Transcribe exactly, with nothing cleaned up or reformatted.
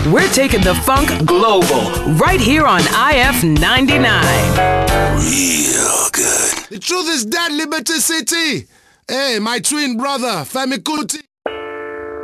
We're taking the funk global right here on I F ninety-nine. Real good. The truth is that Liberty City. Hey, my twin brother, Femi Kuti.